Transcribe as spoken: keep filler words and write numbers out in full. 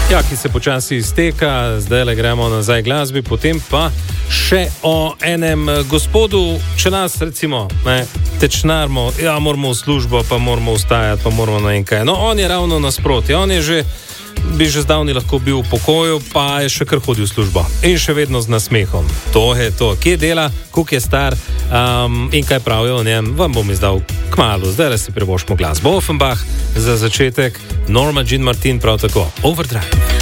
Ja, ki se počasi izteka, zdaj le gremo nazaj glasbi, potem pa še o enem gospodu, če nas recimo ne, tečnarmo, ja, moramo v službo, pa moramo vstajati, pa moramo na enkaj. No, on je ravno nasprotje, on je že, bi že zdavni lahko bil v pokoju, pa je še kar hodil v službo. In še vedno z nasmehom. To je to. Kje dela, koliko je star um, in kaj pravijo o njem, vam bom izdal kmalu. Zdaj si privoščimo glasbo. Offenbach za začetek, Norma Jean Martin prav tako. Overdrive.